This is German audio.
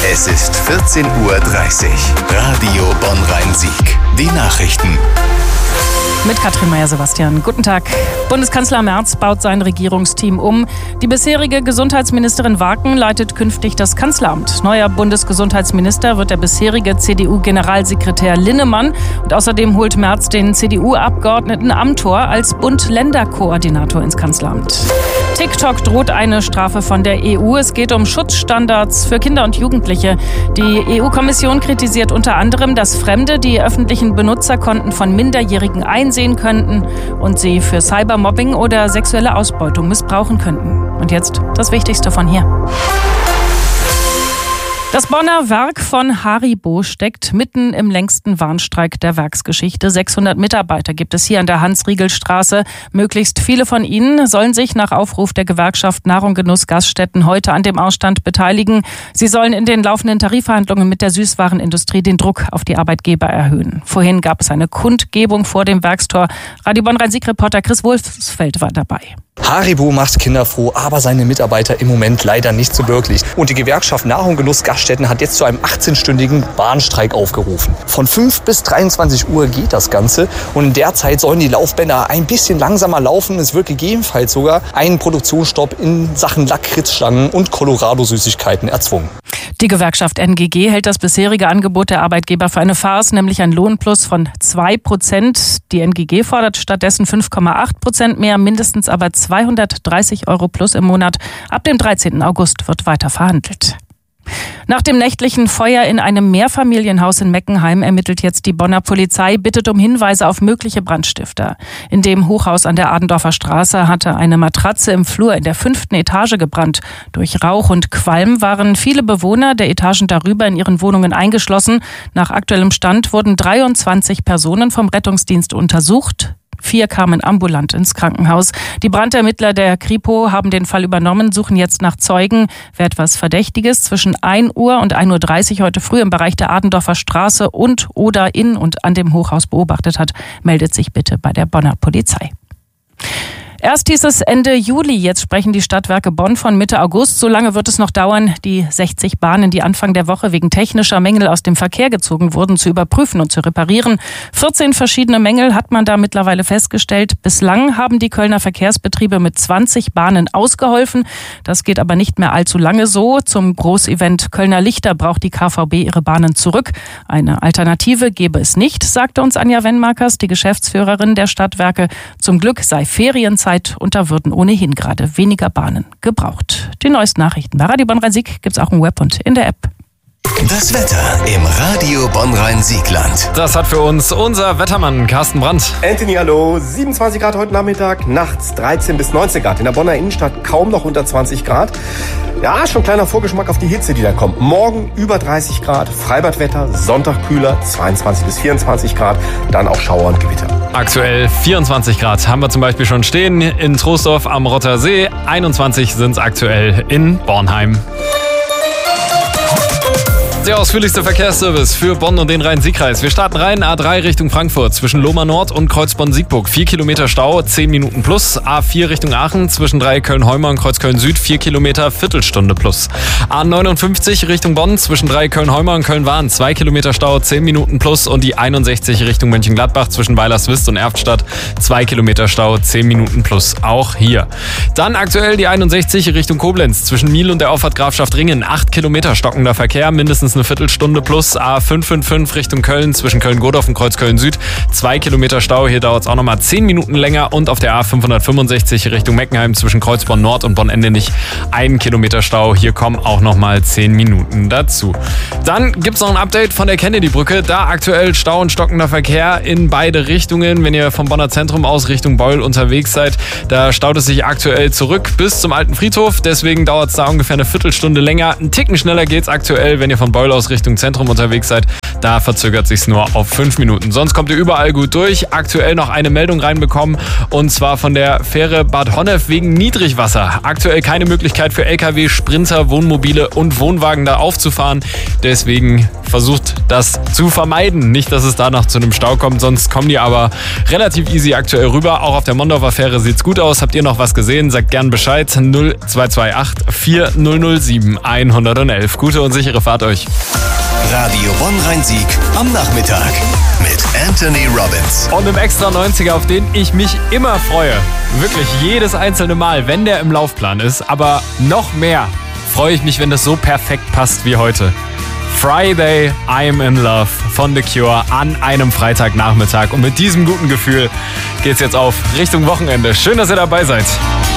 Es ist 14:30 Uhr. Radio Bonn-Rhein-Sieg. Die Nachrichten. Mit Katrin Meyer-Sebastian. Guten Tag. Bundeskanzler Merz baut sein Regierungsteam um. Die bisherige Gesundheitsministerin Waken leitet künftig das Kanzleramt. Neuer Bundesgesundheitsminister wird der bisherige CDU-Generalsekretär Linnemann. Und außerdem holt Merz den CDU-Abgeordneten Amthor als Bund-Länder-Koordinator ins Kanzleramt. TikTok droht eine Strafe von der EU. Es geht um Schutzstandards für Kinder und Jugendliche. Die EU-Kommission kritisiert unter anderem, dass Fremde die öffentlichen Benutzerkonten von Minderjährigen einsehen könnten und sie für Cybermobbing oder sexuelle Ausbeutung missbrauchen könnten. Und jetzt das Wichtigste von hier. Das Bonner Werk von Haribo steckt mitten im längsten Warnstreik der Werksgeschichte. 600 Mitarbeiter gibt es hier an der Hans-Riegel-Straße. Möglichst viele von ihnen sollen sich nach Aufruf der Gewerkschaft Nahrung, Genuss, Gaststätten heute an dem Ausstand beteiligen. Sie sollen in den laufenden Tarifverhandlungen mit der Süßwarenindustrie den Druck auf die Arbeitgeber erhöhen. Vorhin gab es eine Kundgebung vor dem Werkstor. Radio Bonn-Rhein-Sieg-Reporter Chris Wolfsfeld war dabei. Haribo macht Kinder froh, aber seine Mitarbeiter im Moment leider nicht so wirklich. Und die Gewerkschaft Nahrung, Genuss, Gaststätten hat jetzt zu einem 18-stündigen Warnstreik aufgerufen. Von 5 bis 23 Uhr geht das Ganze und in der Zeit sollen die Laufbänder ein bisschen langsamer laufen. Es wird gegebenenfalls sogar einen Produktionsstopp in Sachen Lakritzstangen und Colorado-Süßigkeiten erzwungen. Die Gewerkschaft NGG hält das bisherige Angebot der Arbeitgeber für eine Farce, nämlich ein Lohnplus von 2%. Die NGG fordert stattdessen 5,8% mehr, mindestens aber 230 € plus im Monat. Ab dem 13. August wird weiter verhandelt. Nach dem nächtlichen Feuer in einem Mehrfamilienhaus in Meckenheim ermittelt jetzt die Bonner Polizei, bittet um Hinweise auf mögliche Brandstifter. In dem Hochhaus an der Adendorfer Straße hatte eine Matratze im Flur in der 5. Etage gebrannt. Durch Rauch und Qualm waren viele Bewohner der Etagen darüber in ihren Wohnungen eingeschlossen. Nach aktuellem Stand wurden 23 Personen vom Rettungsdienst untersucht. 4 kamen ambulant ins Krankenhaus. Die Brandermittler der Kripo haben den Fall übernommen, suchen jetzt nach Zeugen. Wer etwas Verdächtiges zwischen 1 Uhr und 1:30 Uhr heute früh im Bereich der Adendorfer Straße und oder in und an dem Hochhaus beobachtet hat, meldet sich bitte bei der Bonner Polizei. Erst hieß es Ende Juli, jetzt sprechen die Stadtwerke Bonn von Mitte August. So lange wird es noch dauern, die 60 Bahnen, die Anfang der Woche wegen technischer Mängel aus dem Verkehr gezogen wurden, zu überprüfen und zu reparieren. 14 verschiedene Mängel hat man da mittlerweile festgestellt. Bislang haben die Kölner Verkehrsbetriebe mit 20 Bahnen ausgeholfen. Das geht aber nicht mehr allzu lange so. Zum Großevent Kölner Lichter braucht die KVB ihre Bahnen zurück. Eine Alternative gäbe es nicht, sagte uns Anja Wenmakers, die Geschäftsführerin der Stadtwerke. Zum Glück sei Ferienzeit und da würden ohnehin gerade weniger Bahnen gebraucht. Die neuesten Nachrichten bei Radio Bonn-Rhein-Sieg gibt es auch im Web und in der App. Das Wetter im Radio Bonn-Rhein-Siegland. Das hat für uns unser Wettermann Carsten Brandt. Anthony, hallo. 27 Grad heute Nachmittag, nachts 13 bis 19 Grad. In der Bonner Innenstadt kaum noch unter 20 Grad. Ja, schon kleiner Vorgeschmack auf die Hitze, die da kommt. Morgen über 30 Grad, Freibadwetter, Sonntag kühler, 22 bis 24 Grad, dann auch Schauer und Gewitter. Aktuell 24 Grad haben wir zum Beispiel schon stehen in Troisdorf am Rottersee. 21 sind es aktuell in Bornheim. Der ausführlichste Verkehrsservice für Bonn und den Rhein-Sieg-Kreis. Wir starten rein, A3 Richtung Frankfurt, zwischen Lohmar Nord und Kreuzbonn-Siegburg. 4 Kilometer Stau, 10 Minuten plus. A4 Richtung Aachen, zwischen Köln-Heumer und Kreuzköln-Süd, 4 Kilometer, Viertelstunde plus. A59 Richtung Bonn, zwischen Köln-Heumer und Köln-Wahn, 2 Kilometer Stau, 10 Minuten plus. Und die 61 Richtung Mönchengladbach, zwischen Weilerswist und Erftstadt, 2 Kilometer Stau, 10 Minuten plus. Auch hier. Dann aktuell die 61 Richtung Koblenz, zwischen Miel und der Auffahrt Grafschaft Ringen, 8 Kilometer stockender Verkehr, mindestens eine Viertelstunde plus. A555 Richtung Köln, zwischen Köln-Godorf und Kreuzköln-Süd, 2 Kilometer Stau, hier dauert es auch nochmal 10 Minuten länger. Und auf der A565 Richtung Meckenheim, zwischen Kreuzborn Nord und Bonn-Endenich, 1 Kilometer Stau, hier kommen auch nochmal 10 Minuten dazu. Dann gibt es noch ein Update von der Kennedy-Brücke, da aktuell Stau und stockender Verkehr in beide Richtungen. Wenn ihr vom Bonner Zentrum aus Richtung Beul unterwegs seid, da staut es sich aktuell zurück bis zum Alten Friedhof, deswegen dauert es da ungefähr eine Viertelstunde länger. Ein Ticken schneller geht es aktuell, wenn ihr von Beul Beul aus Richtung Zentrum unterwegs seid, da verzögert sich's nur auf 5 Minuten. Sonst kommt ihr überall gut durch. Aktuell noch eine Meldung reinbekommen und zwar von der Fähre Bad Honnef wegen Niedrigwasser. Aktuell keine Möglichkeit für LKW, Sprinter, Wohnmobile und Wohnwagen da aufzufahren. Deswegen versucht das zu vermeiden. Nicht, dass es da noch zu einem Stau kommt, sonst kommen die aber relativ easy aktuell rüber. Auch auf der Mondorfer Fähre sieht's gut aus. Habt ihr noch was gesehen? Sagt gern Bescheid. 0228 4007 111. Gute und sichere Fahrt euch. Radio Bonn-Rhein-Sieg am Nachmittag mit Anthony Robbins. Und im Extra 90er, auf den ich mich immer freue. Wirklich jedes einzelne Mal, wenn der im Laufplan ist. Aber noch mehr freue ich mich, wenn das so perfekt passt wie heute. Friday, I'm in Love von The Cure an einem Freitagnachmittag. Und mit diesem guten Gefühl geht's jetzt auf Richtung Wochenende. Schön, dass ihr dabei seid.